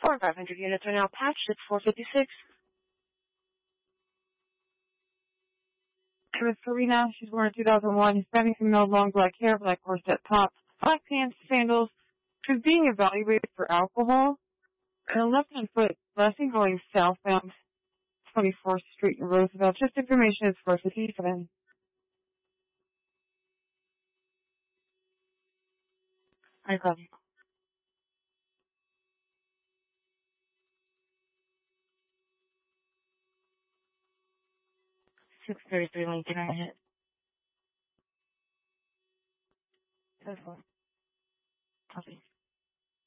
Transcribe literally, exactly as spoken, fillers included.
four, five hundred units are now patched. It's four fifty-six. Miss Serena, she's born in two thousand one, Hispanic female, long black hair, black corset top, black pants, sandals. She's being evaluated for alcohol. And a left-hand foot, last thing going southbound, twenty-fourth Street in Roosevelt. Just information is four fifty-seven. I love you. six thirty-three Lincoln, I hit. That's fine. Copy.